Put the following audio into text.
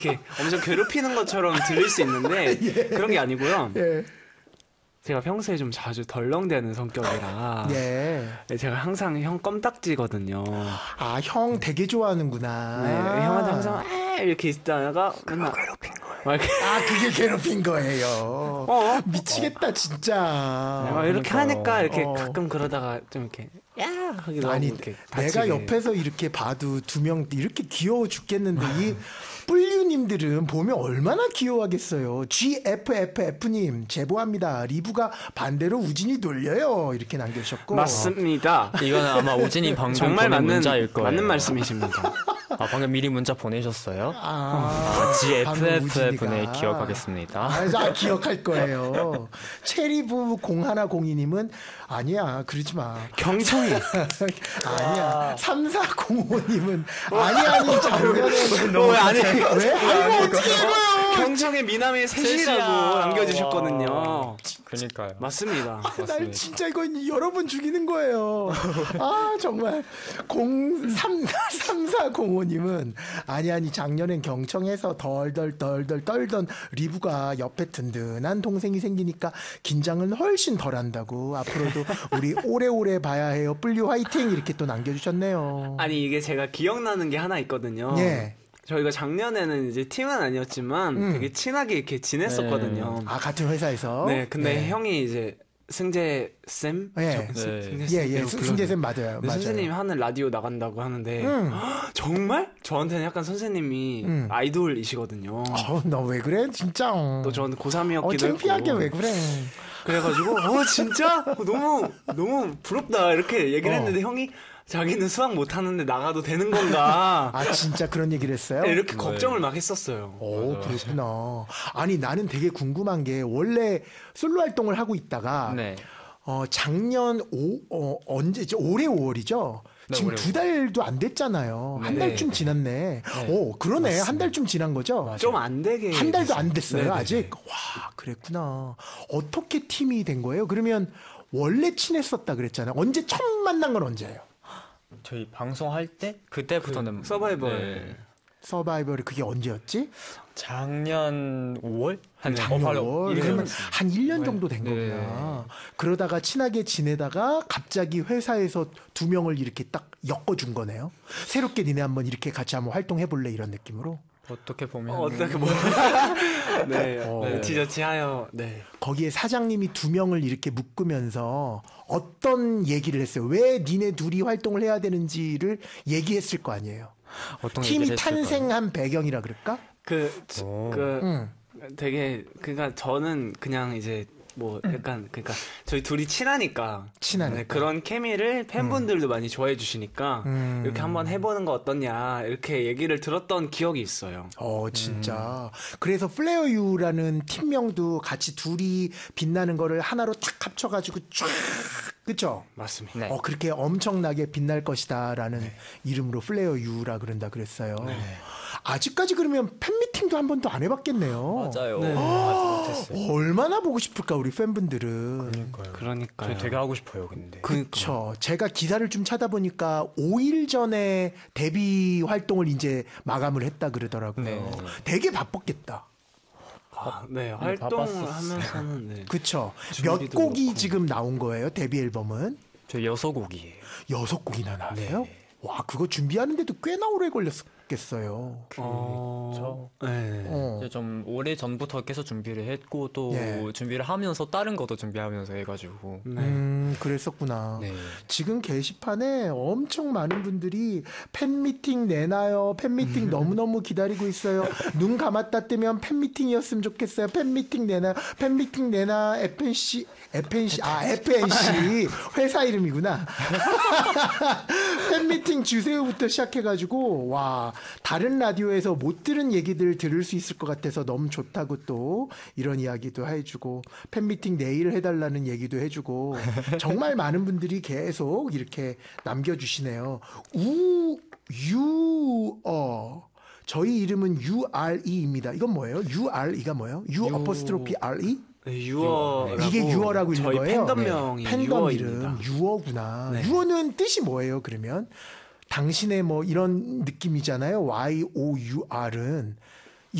이렇게 엄청 괴롭히는 것처럼 들릴 수 있는데 예. 그런 게 아니고요. 예. 제가 평소에 좀 자주 덜렁대는 성격이라 예. 제가 항상 형 껌딱지거든요. 아, 형 되게 좋아하는구나. 네, 형한테 항상 이렇게 있다가 맨날 괴롭힌 거예요. 막 이렇게 아, 그게 괴롭힌 거예요. 미치겠다, 진짜. 막 이렇게 그러니까요. 하니까 이렇게 가끔 그러다가 좀 이렇게 야 하기도 아니, 하고 이렇게 내가 다치게. 옆에서 이렇게 봐도 두 명 이렇게 귀여워 죽겠는데 이 뿔류님들은 보면 얼마나 귀여워하겠어요. GFFF님 제보합니다. 리브가 반대로 우진이 놀려요. 이렇게 남겨주셨고. 맞습니다. 이거는 아마 오진이 방금 정말 보낸 맞는 문자일 거예요. 맞는 말씀이십니다. 아, 방금 미리 문자 보내셨어요? 방금 GFF분에 우진이가. 기억하겠습니다. 기억할 거예요. 체리부 0102님은 아니야 그러지 마. 경청이 아니야. 3405님은 아니 작년에 왜 아니 왜? 아니 어떻게 이거요? 경청의 미남의 셋이라고 남겨주셨거든요. 그러니까요. 맞습니다. 날 진짜 이거 여러분 죽이는 거예요. 아 정말 3405님은 아니 작년엔 경청에서 덜덜 떨던 리브가 옆에 든든한 동생이 생기니까 긴장은 훨씬 덜한다고 앞으로도 우리 오래오래 봐야 해요. 뿔류 화이팅 이렇게 또 남겨주셨네요. 아니 이게 제가 기억나는 게 하나 있거든요. 예. 저희가 작년에는 이제 팀은 아니었지만 되게 친하게 이렇게 지냈었거든요. 아 같은 회사에서. 네, 근데 형이 이제 승재 쌤, 예. 예, 승재쌤 맞아요. 네, 선생님이 하는 라디오 나간다고 하는데 정말 저한테는 약간 선생님이 아이돌이시거든요. 너 왜 그래 진짜. 또 저는 고3이었기도 창피하게 했고. 왜 그래. 그래가지고 진짜 너무 부럽다 이렇게 얘기를 했는데 형이 자기는 수학 못하는데 나가도 되는 건가 아 진짜 그런 얘기를 했어요? 이렇게 걱정을 막 했었어요. 오, 그렇구나. 아니, 나는 되게 궁금한 게, 원래 솔로 활동을 하고 있다가, 네. 작년 언제죠? 올해 5월이죠? 네, 지금 올해 두 달도 안 됐잖아요. 한 네. 달쯤 지났네. 오, 그러네. 맞습니다. 한 달쯤 지난 거죠? 좀 안 되게 한 달도 안 됐어요. 됐어요, 네네네. 아직? 와, 그랬구나. 어떻게 팀이 된 거예요? 그러면, 원래 친했었다 그랬잖아요. 언제 처음 만난 건 언제예요? 저희 방송할 때 그때부터는 서바이벌 네. 서바이벌이 그게 언제였지? 작년 5월? 한 작년 5월? 그러면 한 1년 정도 된 네. 거구나. 그러다가 친하게 지내다가 갑자기 회사에서 두 명을 이렇게 딱 엮어준 거네요. 새롭게 니네 한번 이렇게 같이 한번 활동해볼래 이런 느낌으로. 어떻게 보면 어떻게 네, 지저치하여 네. 거기에 사장님이 두 명을 이렇게 묶으면서 어떤 얘기를 했어요. 왜 니네 둘이 활동을 해야 되는지를 얘기했을 거 아니에요. 어떤 팀이 얘기를 했을까요? 탄생한 배경이라 그럴까? 되게 그러니까 저는 그냥 이제 뭐 약간 그러니까 저희 둘이 친하니까 네, 그런 케미를 팬분들도 많이 좋아해 주시니까 이렇게 한번 해보는 거 어떻냐 이렇게 얘기를 들었던 기억이 있어요. 진짜. 그래서 플레어 유라는 팀명도 같이 둘이 빛나는 거를 하나로 탁 합쳐가지고 쫙, 그쵸? 맞습니다. 네. 그렇게 엄청나게 빛날 것이다라는 이름으로 플레어 유라 그런다 그랬어요. 아직까지 그러면 팬미팅도 한 번도 안 해봤겠네요. 맞아요. 네. 아직 못했어요. 얼마나 보고 싶을까 우리 팬분들은. 그러니까요. 저 되게 하고 싶어요, 근데. 그쵸. 제가 기사를 좀 찾아보니까 5일 전에 데뷔 활동을 이제 마감을 했다 그러더라고요. 네. 되게 바빴겠다. 네, 활동을 바빴었어요. 하면서는 네. 그쵸. 몇 준비도 곡이 그렇고. 지금 나온 거예요, 데뷔 앨범은? 저 6곡이에요. 6곡이나 나왔어요? 네. 와, 그거 준비하는데도 꽤나 오래 걸렸겠어요. 네. 이제 좀 오래 전부터 계속 준비를 했고 또 예. 준비를 하면서 다른 것도 준비하면서 해가지고 그랬었구나. 네. 지금 게시판에 엄청 많은 분들이 팬미팅 내나요? 팬미팅 너무너무 기다리고 있어요. 눈 감았다 뜨면 팬미팅이었으면 좋겠어요. 팬미팅 내나요? 팬미팅 내나 FNC 회사 이름이구나. 팬미팅 주세요부터 시작해가지고 와, 다른 라디오에서 못 들은 얘기들 들을 수 있을 것 같아서 너무 좋다고 또 이런 이야기도 해주고 팬미팅 내일 해달라는 얘기도 해주고 정말 많은 분들이 계속 이렇게 남겨주시네요. 저희 이름은 URE입니다. 이건 뭐예요? URE가 뭐예요? U 어퍼스트로피 RE? 네, 유어라고 이게 유어라고 있는 저희 거예요? 팬덤명이 팬덤 유어입니다. 이름 유어구나. 네. 유어는 뜻이 뭐예요? 그러면 당신의 뭐 이런 느낌이잖아요. YOUR은